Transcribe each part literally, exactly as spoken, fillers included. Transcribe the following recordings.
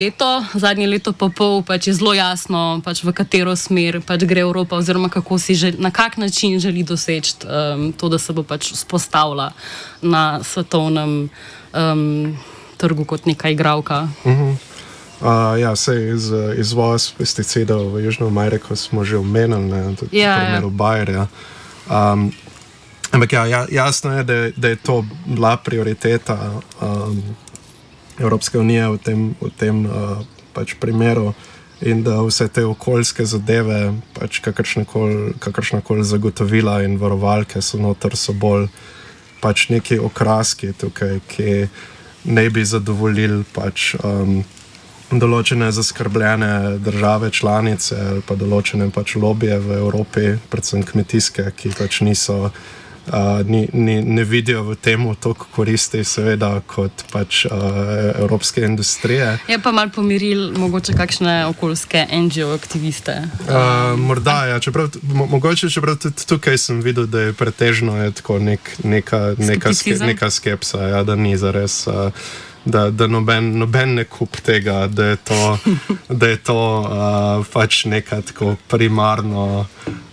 leto, zadnje leto pa pol pač je zelo jasno, pač v katero smer pač gre Evropa oziroma kako si želi, na kak način želi doseči um, to, da se bo pač spostavila na svetovnem um, trgu kot neka igralka. Uh-huh. Uh, ja, sej iz, izvoz pesticidov v Južno Ameriko smo že omenili, ne, tudi ja, v primeru ja. Bayerja. Um, ampak ja, jasno je, da, da je to bila prioriteta um, Evropske unije v tem, v tem uh, pač primeru in da vse te okoljske zadeve, pač kakršnakoli kakršnakoli zagotovila in varovalke so noter, so bolj pač neki okraski tukaj, ki ne bi zadovoljili pač um, določene zaskrbljene države članice ali pa določene pač lobije v Evropi, predvsem kmetijske, ki pač niso Uh, ni, ni, ne vidijo v tem toliko koristi, seveda, kot pač uh, evropske industrije. Je pa malo pomiril mogoče kakšne okoljske en ge o aktiviste? Uh, morda, ja. Čeprav, mo, mogoče, čeprav tudi tukaj sem videl, da je pretežno je tako nek, neka, neka, ske, neka skepsa, ja, da ni zares, uh, da, da noben, noben ne kup tega, da je to, da je to uh, pač neka tako primarno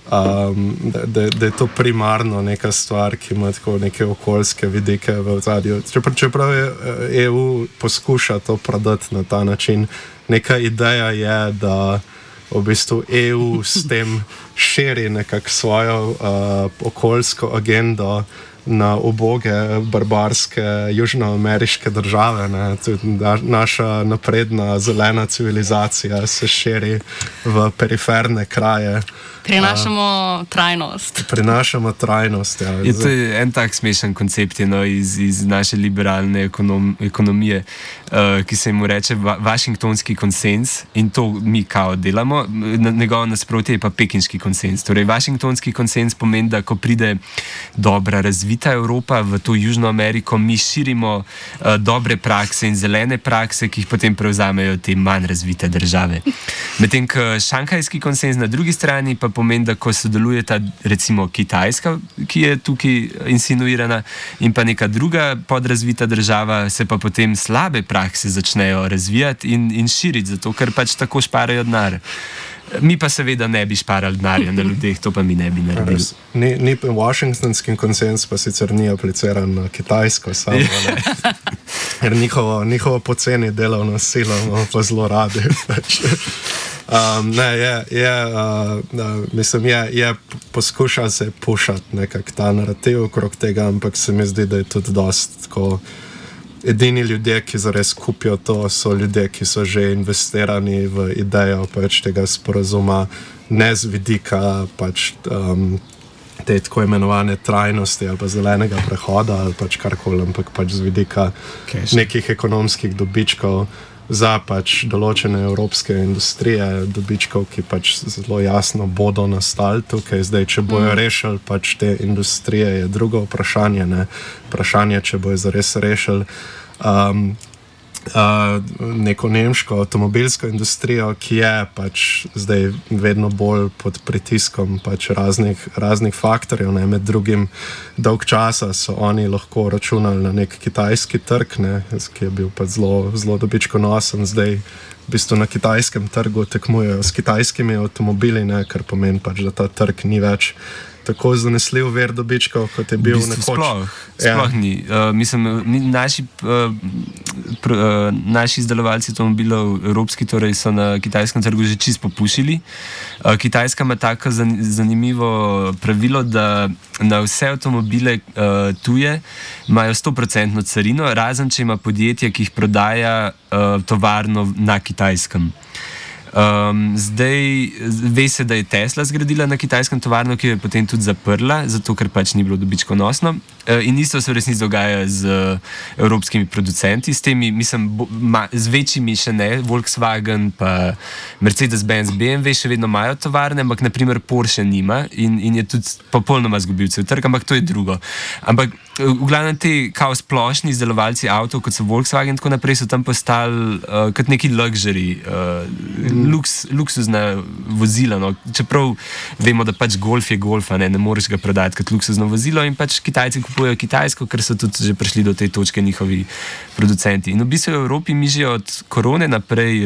Um, da, da, da je to primarno neka stvar, ki ima tako neke okoljske vidike v ozadju. Čeprav, čeprav je E U poskuša to prodati na ta način. Neka ideja je, da v bistvu E U s tem širi nekako svojo uh, okoljsko agendo na uboge, barbarske, južnoameriške države. Ne. Naša napredna zelena civilizacija se širi v periferne kraje. Prinašamo uh, trajnost. Prinašamo trajnost, ja. Je to je en tak smešen koncept je, no, iz, iz naše liberalne ekonom, ekonomije, uh, ki se mu reče va, Washingtonski konsens in to mi kao delamo. Njegovo nasprotje je pa pekinški konsens. Torej, Washingtonski konsens pomeni, da ko pride dobra, razvita Evropa v to Južno Ameriko, mi širimo uh, dobre prakse in zelene prakse, ki jih potem prevzamejo te manj razvite države. Medtem ko šanghajski konsens na drugi strani pa pomeni, da ko sodelujeta recimo Kitajska, ki je tukaj insinuirana, in pa neka druga podrazvita država, se pa potem slabe prakse začnejo razvijati in, in širiti, zato ker pač tako šparajo denar. Mi pa seveda ne bi šparali denarja na ljudeh, to pa mi ne bi naredili. Ni, ni Washingtonski konsens pa sicer ni apliciran na Kitajsko samo, ne? Ker njihovo, njihovo poceni delovno silo imamo pa zelo radi. Um, ne, je, je, uh, uh, mislim, je, je poskuša se pušati nekak ta narativ okrog tega, ampak se mi zdi, da je tudi dost tako. Edini ljudje, ki zares kupijo to, so ljudje, ki so že investirani v idejo pač tega sporazuma, ne z vidika pač um, te tako imenovane trajnosti ali pa zelenega prehoda ali pač karkoli, ampak pač z vidika Cash. Nekih ekonomskih dobičkov za pač določene evropske industrije, dobičkov, ki pač zelo jasno bodo nastali tukaj. Zdaj, če bojo rešili pač te industrije, je drugo vprašanje, ne? Vprašanje, če bojo zares rešili um, uh, neko nemško avtomobilsko industrijo, ki je pač zdaj vedno bolj pod pritiskom pač raznih, raznih faktorjev, ne? Med drugim dolg časa so oni lahko računali na nek kitajski trg, ne? Ki je bil pač zelo, zelo dobičkonosen. Zdaj v bistvu na kitajskem trgu tekmujejo s kitajskimi avtomobili, ne? Kar pomeni pač, da ta trg ni več tako zanesljiv vir dobičkov, kot je bil v bistvu nekoč. Sploh, sploh ja. ni. Uh, mislim, mi, naši, uh, pr, uh, naši izdelovalci avtomobilov evropski, torej so na kitajskem trgu že čisto popušili. Uh, Kitajska ima tako zan, zanimivo pravilo, da na vse avtomobile uh, tuje imajo sto procentno carino, razen če ima podjetje, ki jih prodaja uh, tovarno na Kitajskem. Um, zdaj, ve se, da je Tesla zgradila na kitajskem tovarno, ki jo je potem tudi zaprla, zato ker pač ni bilo dobičkonosno. Uh, in isto se v resnici dogaja z uh, evropskimi producenti, s temi, mislim, bo, ma, z večjimi še ne, Volkswagen pa Mercedes-Benz, B M W še vedno imajo tovarne, ampak naprimer Porsche nima in, in je tudi popolnoma zgubil cel trg, ampak to je drugo. Ampak v glavnem ti kao splošni izdelovalci avtov, kot so Volkswagen in tako naprej, so tam postali uh, kot neki luxury, uh, mm. luks, luksuzna vozila. No. Čeprav vemo, da pač Golf je Golf, ne, ne moreš ga prodati kot luksuzno vozilo in pač Kitajci kupujejo Kitajsko, ker so tudi že prišli do te točke njihovi producenti. In v bistvu v Evropi mi že od korone naprej